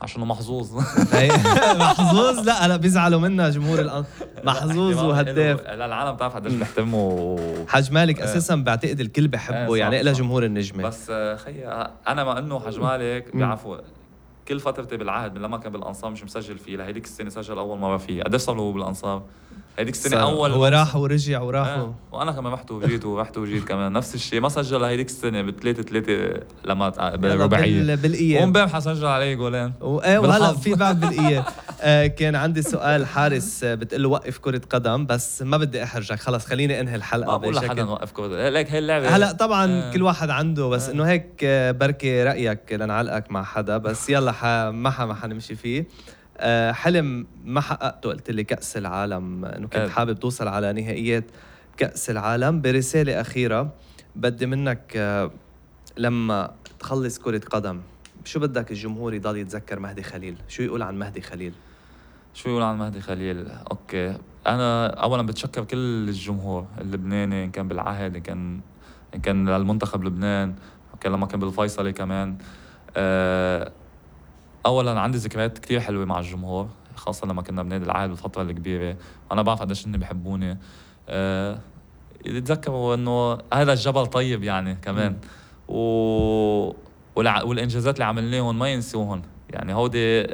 عشانه محظوظ. محظوظ. لا هلا بيزعلوا منا جمهور محظوظ وهداف. لا العالم بتعرف قديش بيحترمه حج مالك اساسا بعتقد الكل بحبه يعني إلى جمهور النجمه. بس خي انا ما انه حج مالك بيعرفوا كل فترتي بالعهد من لما كان بالانصار مش مسجل فيه لهيديك السنه سجل اول مره فيه. قديش صار له بالانصار هيديك السنه اول هو راح ورجع وراح وانا كمان رحت وجيت كمان نفس الشيء. ما سجل هيديك السنه ب3 لما بالرباعيه بالاياب ومبارح حسجل عليه جولين وهلا في بعد بالاياب. كان عندي سؤال حارس بتقول له وقف كره قدم بس ما بدي احرجك خلص خليني انهي الحلقه. ما بقول لحدا وقف كره ليك هي اللعبه هلا طبعا كل واحد عنده بس انه هيك بركي رايك لنعلقك مع حدا بس يلا ما حنمشي فيه. حلم ما حققته قلت لي كأس العالم انه كنت حابب توصل على نهائيات كأس العالم. برسالة أخيرة بدي منك لما تخلص كرة قدم شو بدك الجمهور يضل يتذكر مهدي خليل؟ شو يقول عن مهدي خليل؟ اوكي انا اولا بتشكر كل الجمهور اللبناني ان كان بالعهد ان كان للمنتخب لبنان كان لما كان بالفيصلي كمان. اولا عندي ذكريات كتير حلوه مع الجمهور خاصه لما كنا بنادي العهد بالفتره الكبيره. انا بعرف قديش اني بيحبوني. يتذكروا انه هذا الجبل طيب يعني كمان والانجازات اللي عملناهم ما ينسوهم يعني. هودي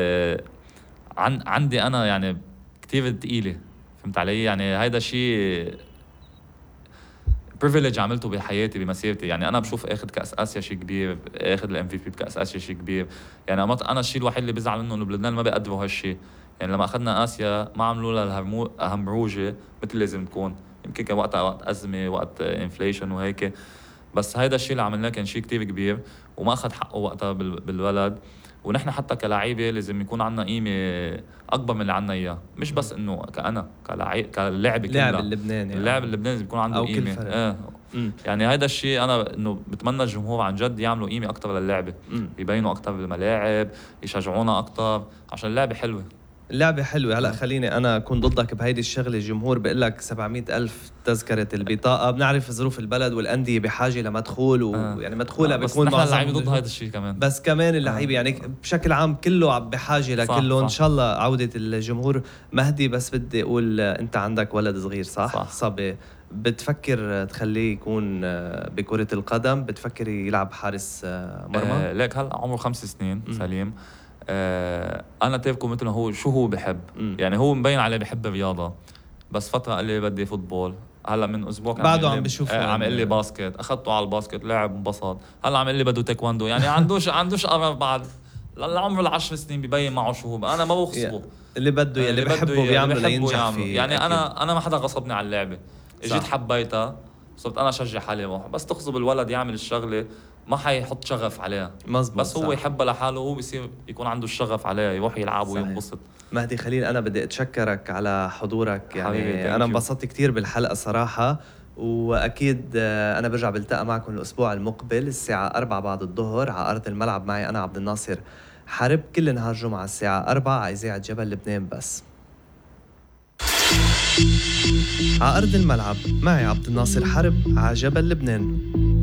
عندي انا يعني كتير ثقيله فهمت علي يعني. هيدا شيء بريفيليج عملته بحياتي بمسيرتي يعني. انا بشوف اخذ كاس اسيا شيء كبير اخذ الام في بي بكاس اسيا شيء كبير يعني. انا الشيء الوحيد اللي بزعل منه انه بلبنان ما بيقدروا هالشيء يعني. لما اخذنا اسيا ما عملوا لها الهمروجه مثل لازم تكون. يمكن كان وقت ازمه وقت انفليشن وهيك بس هيدا الشيء اللي عملناه كان شيء كتير كبير وما اخذ حقه وقتها بالبلد. ونحن حتى كلاعيبه لازم يكون عنا قيمه اكبر من اللي عنا اياه. مش بس انه كلاعب كلها اللبناني اللاعب اللبناني لازم يكون عنده قيمه يعني. هيدا الشيء انا انه بتمنى الجمهور عن جد يعملوا قيمه اكثر للعبه يبينوا اكثر بالملاعب يشجعونا اكثر عشان اللعبه حلوه. اللعبة حلوة. هلأ خليني أنا أكون ضدك بهيدي الشغلة. الجمهور بيقول لك 700,000 تذكرة البطاقة. بنعرف ظروف البلد والأندية بحاجة لمدخول ويعني مدخولها بيكون معظم اللعيبة ضد هذا الشيء كمان. بس كمان اللعيبة يعني بشكل عام كله بحاجة لكله. إن شاء الله عودة الجمهور. مهدي بس بدي أقول أنت عندك ولد صغير صح؟ صبي بتفكر تخليه يكون بكرة القدم؟ بتفكر يلعب حارس مرمى؟ ليك هلأ عمره 5 سنين سليم. انا تابكو مثل هو شو هو بحب يعني. هو مبين عليه بحب الرياضه بس فتره قال لي بدي فوتبول. هلا من اسبوع كان بعده عم بشوف عم يقول لي باسكت. اخذته على الباسكت لعب انبسط. هلا عم يقول لي بده تايكواندو يعني. عندوش قرار بعد للعمر 10 سنين ببين معه شو هو. انا ما بغصبه اللي بده اللي بحبه بيعمله لينجح فيه يعني. انا ما حدا غصبني على اللعبه. اجيت حبيتها صرت انا اشجع حالي روح. بس تغصب الولد يعمل الشغله ما حيحط شغف عليها مزبوط. بس هو يحبها لحاله وهو بيصير يكون عنده الشغف عليها يروح يلعب وينبسط. مهدي خليل أنا بدي أتشكرك على حضورك يعني. أنا انبسطت كتير بالحلقة صراحة. وأكيد أنا برجع بلتقى معكم الأسبوع المقبل الساعة 4 بعد الظهر على أرض الملعب. معي أنا عبد الناصر حرب كل نهار جمعة الساعة 4 على إذاعة جبل لبنان. بس على أرض الملعب معي عبد الناصر حرب على جبل لبنان.